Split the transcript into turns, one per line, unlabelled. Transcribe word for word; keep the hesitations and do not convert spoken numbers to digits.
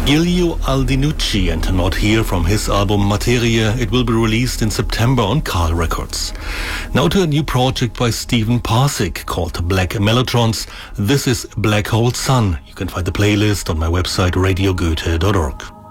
Giulio Aldinucci and Not Here from his album Materia. It will be released in September on Carl Records. Now to a new project by Stephen Parsik called Black Mellotrons. This is Black Hole Sun. You can find the playlist on my website radio goethe dot org.